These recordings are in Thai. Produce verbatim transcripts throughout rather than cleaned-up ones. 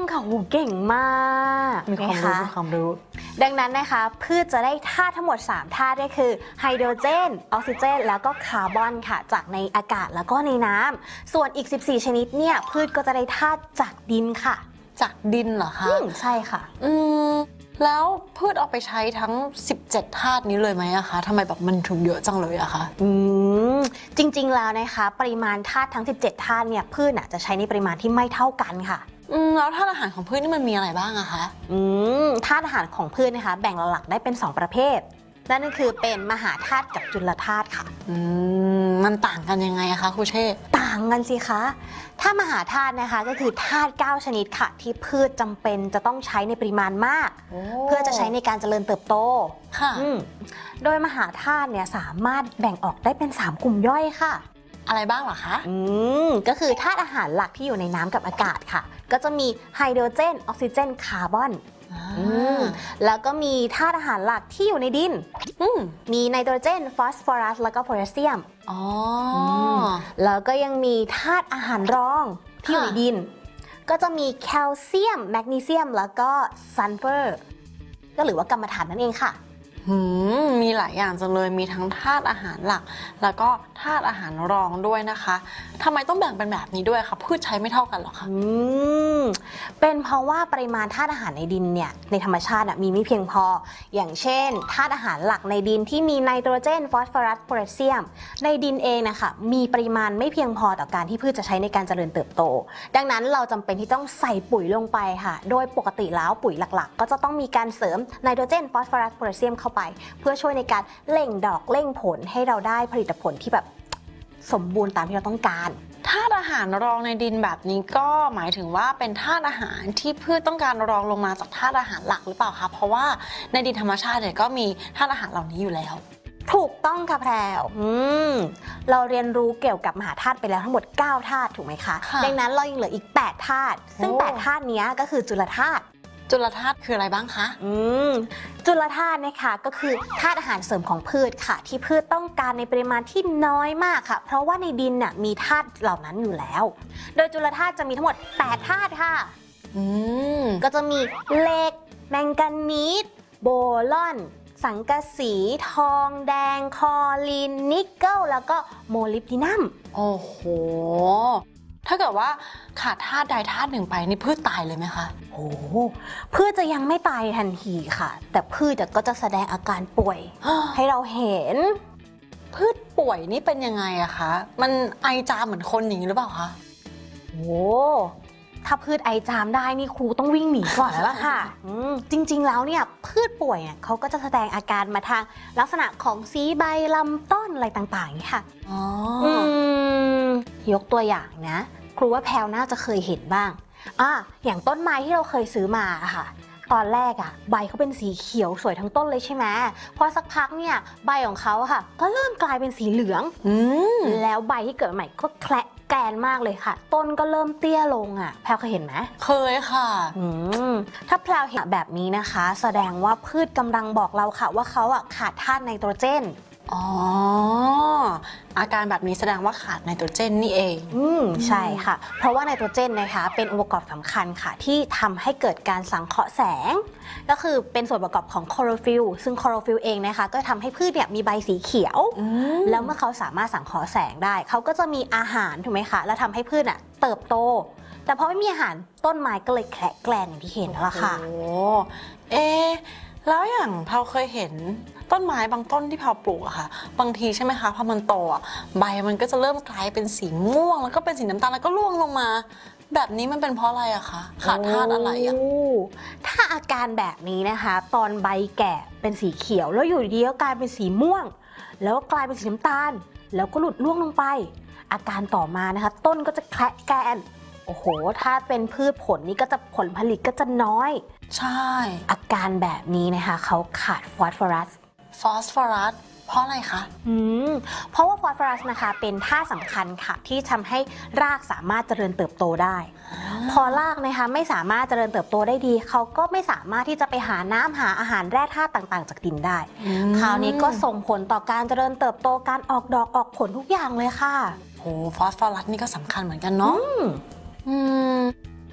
ค่ะหูเก่งมากมีความรู้มีความรู้ดังนั้นนะคะพืชจะได้ธาตุทั้งหมดสามธาตุได้คือไฮโดรเจนออกซิเจนแล้วก็คาร์บอนค่ะจากในอากาศแล้วก็ในน้ำส่วนอีกสิบสี่ชนิดเนี่ยพืชก็จะได้ธาตุจากดินค่ะจากดินเหรอคะใช่ค่ะอืมแล้วพืชเอาไปใช้ทั้งสิบเจ็ดธาตุนี้เลยไหมอะคะทำไมแบบมันถึงเยอะจังเลยอะคะอืมจริงๆแล้วนะคะปริมาณธาตุทั้งสิบเจ็ดธาตุเนี่ยพืชจะใช้ในปริมาณที่ไม่เท่ากันค่ะอืมแล้วธาตุอาหารของพืชนี่มันมีอะไรบ้างอะคะอืมธาตุอาหารของพืชนะคะแบ่งหลักๆได้เป็นสองประเภทนั่นก็คือเป็นมหาธาตุกับจุลธาตุค่ะอืมมันต่างกันยังไงอะคะครูเช่ต่างกันสิคะถ้ามหาธาตุนะคะก็คือธาตุเก้าชนิดค่ะที่พืชจำเป็นจะต้องใช้ในปริมาณมากเพื่อจะใช้ในการเจริญเติบโตค่ะโดยมหาธาตุเนี่ยสามารถแบ่งออกได้เป็นสามกลุ่มย่อยค่ะอะไรบ้างเหรอคะอืมก็คือธาตุอาหารหลักที่อยู่ในน้ำกับอากาศค่ะก็จะมีไฮโดรเจนออกซิเจนคาร์บอนแล้วก็มีธาตุอาหารหลักที่อยู่ในดินมีไนโตรเจนฟอสฟอรัสแล้วก็โพแทสเซียมอ๋อแล้วก็ยังมีธาตุอาหารรองที่อยู่ในดินก็จะมีแคลเซียมแมกนีเซียมแล้วก็ซัลเฟอร์ก็หรือว่ากรรมฐานนั่นเองค่ะหืมมีหลายอย่างจังเลยมีทั้งธาตุอาหารหลักแล้วก็ธาตุอาหารรองด้วยนะคะทำไมต้องแบ่งเป็นแบบนี้ด้วยคะพืชใช้ไม่เท่ากันหรอคะอืมเป็นเพราะว่าปริมาณธาตุอาหารในดินเนี่ยในธรรมชาติมีไม่เพียงพออย่างเช่นธาตุอาหารหลักในดินที่มีไนโตรเจนฟอสฟอรัสโพแทสเซียมในดินเองนะคะมีปริมาณไม่เพียงพอต่อการที่พืชจะใช้ในการเจริญเติบโตดังนั้นเราจำเป็นที่ต้องใส่ปุ๋ยลงไปค่ะโดยปกติแล้วปุ๋ยหลักๆก็จะต้องมีการเสริมไนโตรเจนฟอสฟอรัสโพแทสเซียมเข้าไปเพื่อช่วยในการเร่งดอกเร่งผลให้เราได้ผลิตผลที่แบบสมบูรณ์ตามที่เราต้องการธาตุอาหารรองในดินแบบนี้ก็หมายถึงว่าเป็นธาตุอาหารที่พืชต้องการรองลงมาจากธาตุอาหารหลักหรือเปล่าคะเพราะว่าในดินธรรมชาติเนี่ยก็มีธาตุอาหารเหล่านี้อยู่แล้วถูกต้องค่ะแพรวอืมเราเรียนรู้เกี่ยวกับมหาธาตุไปแล้วทั้งหมดเก้าธาตุถูกไหมคะดังนั้นเรายังเหลืออีกแปดธาตุซึ่งแปดธาตุนี้ก็คือจุลธาตุจุลธาตุคืออะไรบ้างคะอืมจุลธาตุนะคะก็คือธาตุอาหารเสริมของพืชค่ะที่พืชต้องการในปริมาณที่น้อยมากค่ะเพราะว่าในดินน่ะมีธาตุเหล่านั้นอยู่แล้วโดยจุลธาตุจะมีทั้งหมดแปดธาตุค่ะอืมก็จะมีเหล็กแมงกานีสโบรอนสังกะสีทองแดงคอลินนิกเกิลแล้วก็โมลิบดินัมโอ้โหถ้าเกิดว่าขาดธาตุใดธาตุหนึ่งไปนี่พืชตายเลยไหมคะโอ้พืชจะยังไม่ตายทันทีค่ะแต่พืชก็จะแสดงอาการป่วย ให้เราเห็นพืชป่วยนี่เป็นยังไงอะคะมันไอจามเหมือนคนอย่างนี้หรือเปล่าคะโอ้ถ้าพืชไอจามได้นี่ครูต้องวิ่งหนีก่อนแล้วล่ะค่ะจริงๆแล้วเนี่ยพืชป่วยเนี่ยเขาก็จะแสดงอาการมาทางลักษณะของสีใบลำต้นอะไรต่างๆนี่ค่ะอ๋อยกตัวอย่างนะครูว่าแพลวน่าจะเคยเห็นบ้างอ่ะอย่างต้นไม้ที่เราเคยซื้อมาค่ะตอนแรกอ่ะใบเขาเป็นสีเขียวสวยทั้งต้นเลยใช่ไหมพอสักพักเนี่ยใบของเขาค่ะก็เริ่มกลายเป็นสีเหลืองแล้วใบที่เกิดใหม่ก็แคละแกนมากเลยค่ะต้นก็เริ่มเตี้ยลงอ่ะแพลวเคยเห็นไหมเคยค่ะถ้าแพลวเห็นแบบนี้นะคะแสดงว่าพืชกำลังบอกเราค่ะว่าเขาอ่ะขาดธาตุไนโตรเจนอ๋ออาการแบบนี้แสดงว่าขาดไนโตรเจนนี่เองอืมใช่ค่ะเพราะว่าไนโตรเจนนะคะเป็นองค์ประกอบสำคัญค่ะที่ทำให้เกิดการสังเคราะห์แสงก็คือเป็นส่วนประกอบของคลอโรฟิลล์ซึ่งคลอโรฟิลล์เองนะคะก็ทำให้พืชเนี่ยมีใบสีเขียวแล้วเมื่อเขาสามารถสังเคราะห์แสงได้เขาก็จะมีอาหารถูกไหมคะแล้วทำให้พืชอ่ะเติบโตแต่พอไม่มีอาหารต้นไม้ก็เลยแคละแกลนอย่างที่เห็นแล้วล่ะค่ะโอ้เอแล้วอย่างเราเคยเห็นต้นไม้บางต้นที่เราปลูกอะค่ะบางทีใช่ไหมคะพอมันโตอะใบมันก็จะเริ่มกลายเป็นสีม่วงแล้วก็เป็นสีน้ำตาลแล้วก็ร่วงลงมาแบบนี้มันเป็นเพราะอะไรอะคะขาดธาตุอะไรอะถ้าอาการแบบนี้นะคะตอนใบแก่เป็นสีเขียวแล้วอยู่ดีก็กลายเป็นสีม่วงแล้วก็กลายเป็นสีน้ำตาลแล้วก็หลุดร่วงลงไปอาการต่อมานะคะต้นก็จะแคละแกนโอ้โหถ้าเป็นพืชผลนี่ก็จะผลผลิตก็จะน้อยใช่อาการแบบนี้นะคะเขาขาดฟอสฟอรัสฟอสฟอรัสเพราะอะไรคะอืมเพราะว่าฟอสฟอรัสนะคะเป็นธาตุสำคัญค่ะที่ทำให้รากสามารถเจริญเติบโตได้พอรากนะคะไม่สามารถเจริญเติบโตได้ดีเขาก็ไม่สามารถที่จะไปหาน้ำหาอาหารแร่ธาตุต่างๆจากดินได้คราวนี้ก็ส่งผลต่อการเจริญเติบโตการออกดอกออกผลทุกอย่างเลยค่ะโอ้ฟอสฟอรัสนี่ก็สำคัญเหมือนกันเนาะอื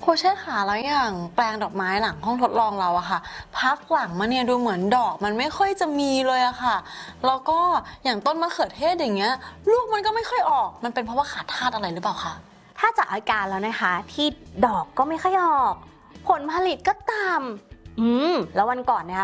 ครูเช่ค่ะแล้วอย่างแปลงดอกไม้หลังห้องทดลองเราอะค่ะพักหลังมาเนี่ยดูเหมือนดอกมันไม่ค่อยจะมีเลยอะค่ะแล้วก็อย่างต้นมะเขือเทศอย่างเงี้ยลูกมันก็ไม่ค่อยออกมันเป็นเพราะว่าขาดธาตุอะไรหรือเปล่าคะถ้าจากอาการแล้วนะคะที่ดอกก็ไม่ค่อยออก ผลผลิตก็ต่ำอืมแล้ววันก่อนนะคะ